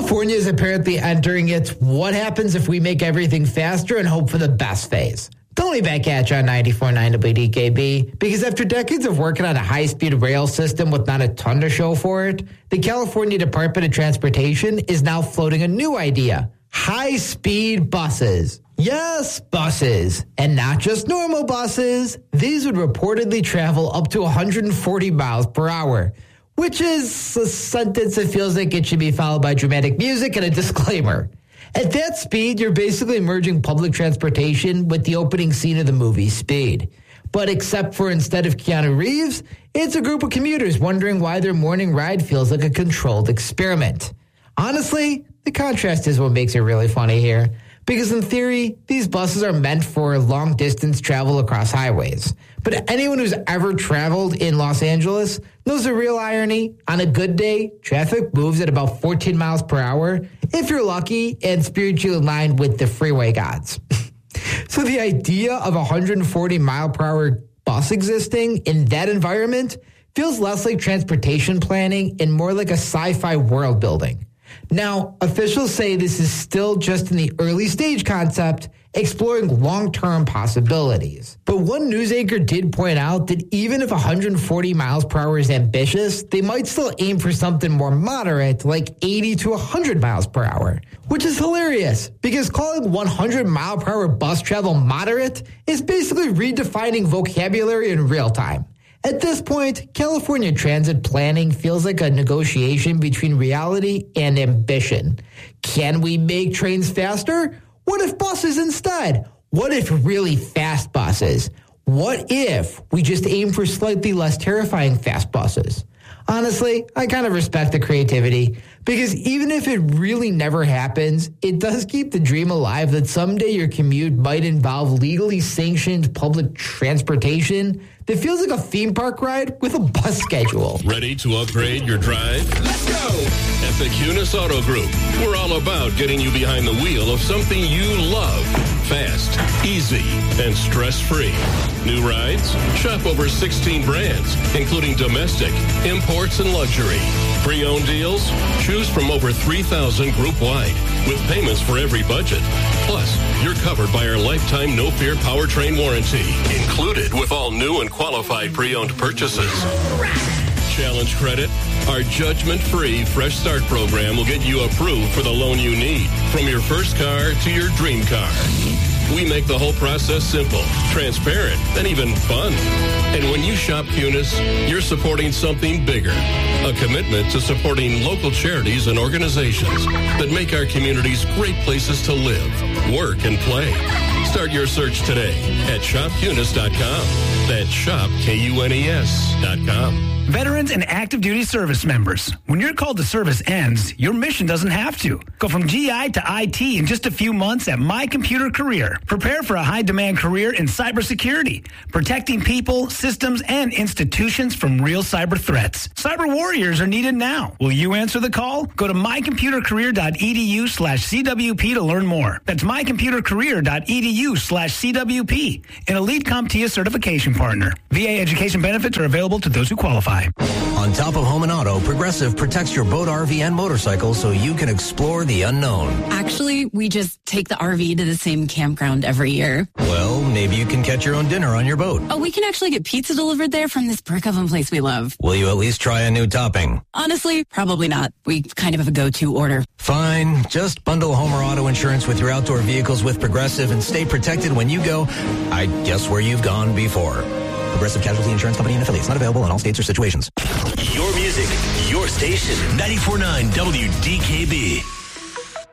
California is apparently entering its what happens if we make everything faster and hope for the best phase. Tony back at you on 94.9 WDKB, because after decades of working on a high-speed rail system with not a ton to show for it, the California Department of Transportation is now floating a new idea: high-speed buses. Yes, buses. And not just normal buses. These would reportedly travel up to 140 miles per hour, which is a sentence that feels like it should be followed by dramatic music and a disclaimer. At that speed, you're basically merging public transportation with the opening scene of the movie Speed. But except for instead of Keanu Reeves, it's a group of commuters wondering why their morning ride feels like a controlled experiment. Honestly, the contrast is what makes it really funny here. Because in theory, these buses are meant for long-distance travel across highways. But anyone who's ever traveled in Los Angeles knows the real irony. On a good day, traffic moves at about 14 miles per hour, if you're lucky, and spiritually aligned with the freeway gods. So the idea of a 140 mile per hour bus existing in that environment feels less like transportation planning and more like a sci-fi world building. Now, officials say this is still just in the early stage concept, exploring long-term possibilities. But one news anchor did point out that even if 140 miles per hour is ambitious, they might still aim for something more moderate, like 80 to 100 miles per hour, which is hilarious because calling 100 mile per hour bus travel moderate is basically redefining vocabulary in real time. At this point, California transit planning feels like a negotiation between reality and ambition. Can we make trains faster? What if buses instead? What if really fast buses? What if we just aim for slightly less terrifying fast buses? Honestly, I kind of respect the creativity because even if it really never happens, it does keep the dream alive that someday your commute might involve legally sanctioned public transportation that feels like a theme park ride with a bus schedule. Ready to upgrade your drive? Let's go! At the Cunis Auto Group, we're all about getting you behind the wheel of something you love. Fast, easy, and stress-free. New rides? Shop over 16 brands, including domestic, imports, and luxury. Pre-owned deals? Choose from over 3,000 group-wide, with payments for every budget. Plus, you're covered by our lifetime no-fear powertrain warranty, included with all new and qualified pre-owned purchases. Challenge credit? Our judgment-free Fresh Start program will get you approved for the loan you need, from your first car to your dream car. We make the whole process simple, transparent, and even fun. And when you shop Cunis, you're supporting something bigger, a commitment to supporting local charities and organizations that make our communities great places to live, work, and play. Start your search today at shopcunis.com. That's shopkunes.com. Veterans and active duty service members, when your call to service ends, your mission doesn't have to. Go from GI to IT in just a few months at My Computer Career. Prepare for a high-demand career in cybersecurity, protecting people, systems, and institutions from real cyber threats. Cyber warriors are needed now. Will you answer the call? Go to mycomputercareer.edu/CWP to learn more. That's mycomputercareer.edu/CWP, an elite CompTIA certification partner. VA education benefits are available to those who qualify. On top of home and auto, Progressive protects your boat, RV, and motorcycle so you can explore the unknown. Actually, we just take the RV to the same campground every year. Well, maybe you can catch your own dinner on your boat. Oh, we can actually get pizza delivered there from this brick oven place we love. Will you at least try a new topping? Honestly, probably not. We kind of have a go-to order. Fine. Just bundle home or auto insurance with your outdoor vehicles with Progressive and stay protected when you go, I guess, where you've gone before. Progressive Casualty Insurance Company and affiliates. Not available in all states or situations. Your music, your station. 94.9 WDKB.